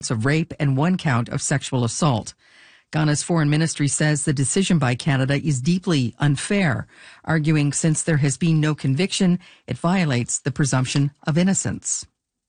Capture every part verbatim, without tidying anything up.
of rape and one count of sexual assault. Ghana's foreign ministry says the decision by Canada is deeply unfair, arguing since there has been no conviction, it violates the presumption of innocence.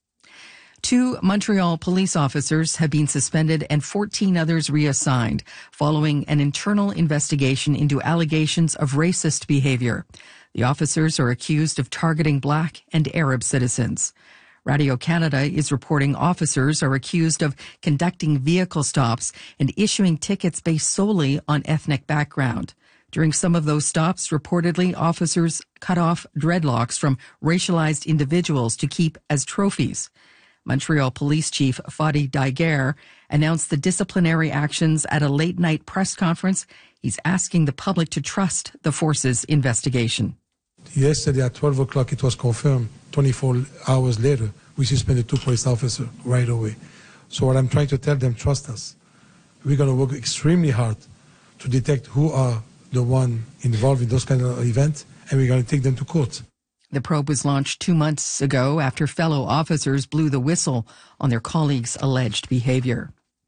Two Montreal police officers have been suspended and fourteen others reassigned following an internal investigation into allegations of racist behavior. The officers are accused of targeting Black and Arab citizens. Radio-Canada is reporting officers are accused of conducting vehicle stops and issuing tickets based solely on ethnic background. During some of those stops, reportedly, officers cut off dreadlocks from racialized individuals to keep as trophies. Montreal Police Chief Fadi Daguerre announced the disciplinary actions at a late-night press conference. He's asking the public to trust the force's investigation. Yesterday at twelve o'clock, it was confirmed. twenty-four hours later, we suspended two police officers right away. So what I'm trying to tell them, trust us. We're going to work extremely hard to detect who are the one involved in those kind of events, and we're going to take them to court. The probe was launched two months ago after fellow officers blew the whistle on their colleagues' alleged behavior.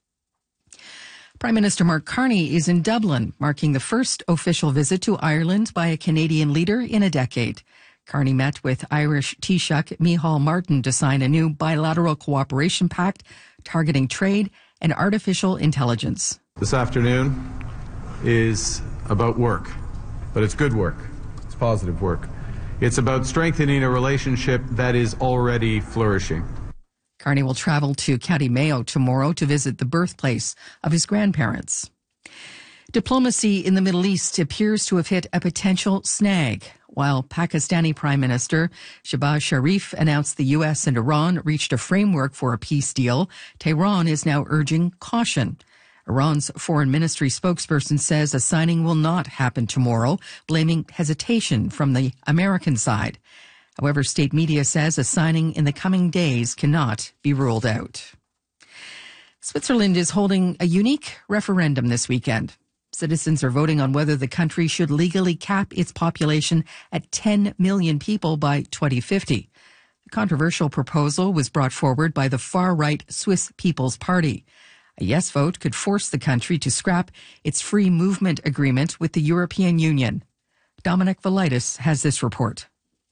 Prime Minister Mark Carney is in Dublin, marking the first official visit to Ireland by a Canadian leader in a decade. Carney met with Irish Taoiseach Micheál Martin to sign a new bilateral cooperation pact targeting trade and artificial intelligence. This afternoon is about work, but it's good work. It's positive work. It's about strengthening a relationship that is already flourishing. Carney will travel to County Mayo tomorrow to visit the birthplace of his grandparents. Diplomacy in the Middle East appears to have hit a potential snag. While Pakistani Prime Minister Shehbaz Sharif announced the U S and Iran reached a framework for a peace deal, Tehran is now urging caution. Iran's foreign ministry spokesperson says a signing will not happen tomorrow, blaming hesitation from the American side. However, state media says a signing in the coming days cannot be ruled out. Switzerland is holding a unique referendum this weekend. Citizens are voting on whether the country should legally cap its population at ten million people by twenty fifty. The controversial proposal was brought forward by the far-right Swiss People's Party. A yes vote could force the country to scrap its free movement agreement with the European Union. Dominic Velitis has this report.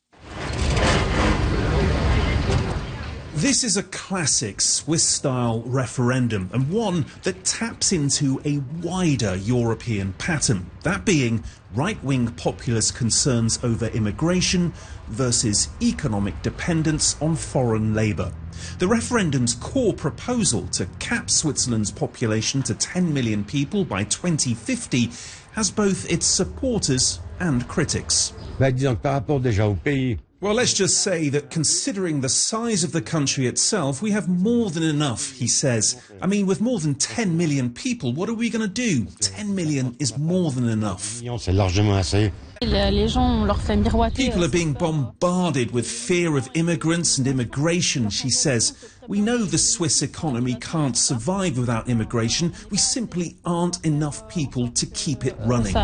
This is a classic Swiss-style referendum, and one that taps into a wider European pattern, that being right-wing populist concerns over immigration versus economic dependence on foreign labour. The referendum's core proposal to cap Switzerland's population to ten million people by twenty fifty has both its supporters and critics. Well, let's just say that considering the size of the country itself, we have more than enough, he says. I mean, with more than ten million people, what are we going to do? ten million is more than enough. People are being bombarded with fear of immigrants and immigration, she says. We know the Swiss economy can't survive without immigration. We simply aren't enough people to keep it running.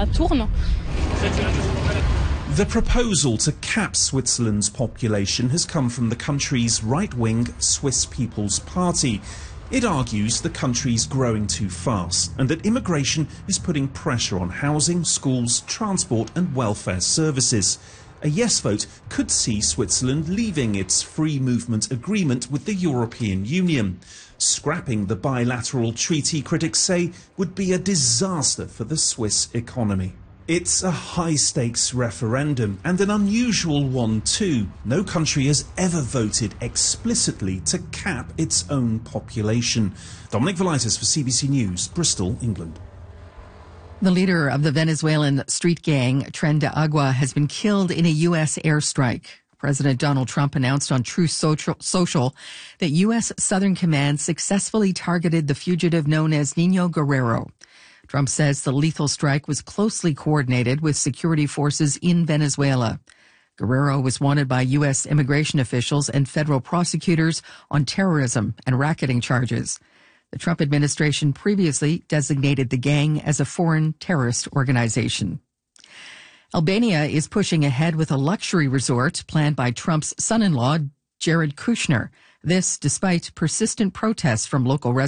The proposal to cap Switzerland's population has come from the country's right-wing Swiss People's Party. It argues the country's growing too fast and that immigration is putting pressure on housing, schools, transport and welfare services. A yes vote could see Switzerland leaving its free movement agreement with the European Union. Scrapping the bilateral treaty, critics say, would be a disaster for the Swiss economy. It's a high-stakes referendum, and an unusual one too. No country has ever voted explicitly to cap its own population. Dominic Velitis for C B C News, Bristol, England. The leader of the Venezuelan street gang, Tren de Agua, has been killed in a U S airstrike. President Donald Trump announced on Truth Social that U S Southern Command successfully targeted the fugitive known as Nino Guerrero. Trump says the lethal strike was closely coordinated with security forces in Venezuela. Guerrero was wanted by U S immigration officials and federal prosecutors on terrorism and racketing charges. The Trump administration previously designated the gang as a foreign terrorist organization. Albania is pushing ahead with a luxury resort planned by Trump's son-in-law, Jared Kushner. This despite persistent protests from local residents.